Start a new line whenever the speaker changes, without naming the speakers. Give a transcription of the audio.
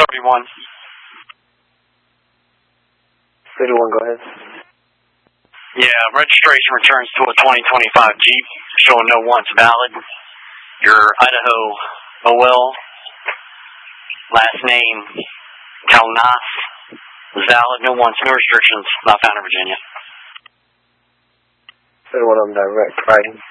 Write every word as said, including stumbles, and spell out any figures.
thirty-one.
thirty-one, go ahead.
Yeah, registration returns to a twenty twenty-five Jeep, showing no wants valid. Your Idaho O L, last name Kalnas, valid, no wants, no restrictions, not found in Virginia.
thirty-one, I'm direct riding.